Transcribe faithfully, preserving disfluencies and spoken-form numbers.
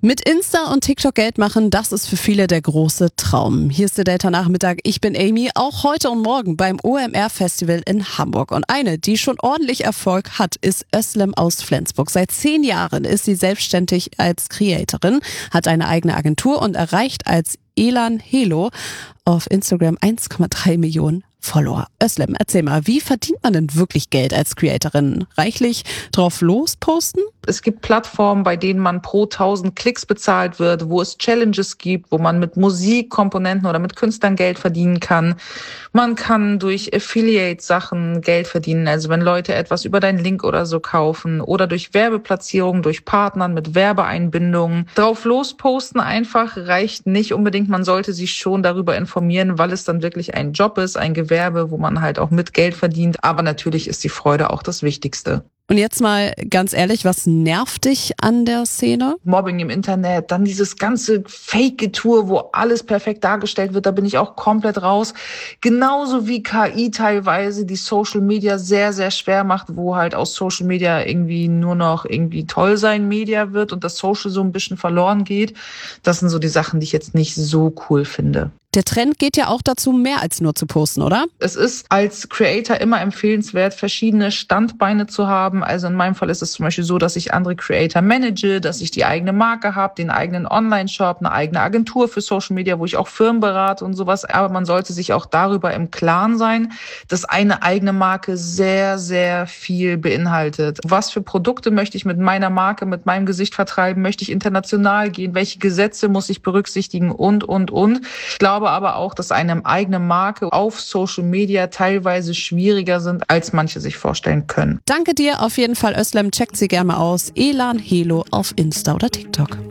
Mit Insta und TikTok Geld machen, das ist für viele der große Traum. Hier ist der Delta-Nachmittag. Ich bin Amy, auch heute und morgen beim O M R-Festival in Hamburg. Und eine, die schon ordentlich Erfolg hat, ist Özlem aus Flensburg. Seit zehn Jahren ist sie selbstständig als Creatorin, hat eine eigene Agentur und erreicht als Elan Helo auf Instagram eins Komma drei Millionen Follower. Özlem, erzähl mal, wie verdient man denn wirklich Geld als Creatorin? Reichlich drauf losposten? Es gibt Plattformen, bei denen man pro tausend Klicks bezahlt wird, wo es Challenges gibt, wo man mit Musikkomponenten oder mit Künstlern Geld verdienen kann. Man kann durch Affiliate-Sachen Geld verdienen, also wenn Leute etwas über deinen Link oder so kaufen oder durch Werbeplatzierungen, durch Partnern mit Werbeeinbindungen. Drauf losposten einfach reicht nicht unbedingt. Man sollte sich schon darüber informieren, weil es dann wirklich ein Job ist, ein Gewerbe, wo man halt auch mit Geld verdient. Aber natürlich ist die Freude auch das Wichtigste. Und jetzt mal ganz ehrlich, was nervt dich an der Szene? Mobbing im Internet, dann dieses ganze Fake-Getue, wo alles perfekt dargestellt wird, da bin ich auch komplett raus. Genauso wie K I teilweise die Social Media sehr, sehr schwer macht, wo halt aus Social Media irgendwie nur noch irgendwie toll sein Media wird und das Social so ein bisschen verloren geht. Das sind so die Sachen, die ich jetzt nicht so cool finde. Der Trend geht ja auch dazu, mehr als nur zu posten, oder? Es ist als Creator immer empfehlenswert, verschiedene Standbeine zu haben. Also in meinem Fall ist es zum Beispiel so, dass ich andere Creator manage, dass ich die eigene Marke habe, den eigenen Online-Shop, eine eigene Agentur für Social Media, wo ich auch Firmen berate und sowas. Aber man sollte sich auch darüber im Klaren sein, dass eine eigene Marke sehr, sehr viel beinhaltet. Was für Produkte möchte ich mit meiner Marke, mit meinem Gesicht vertreiben? Möchte ich international gehen? Welche Gesetze muss ich berücksichtigen? Und, und, und. Ich glaube aber auch, dass eine eigene Marke auf Social Media teilweise schwieriger sind, als manche sich vorstellen können. Danke dir auf jeden Fall, Özlem. Checkt sie gerne mal aus. Elan Helo auf Insta oder TikTok.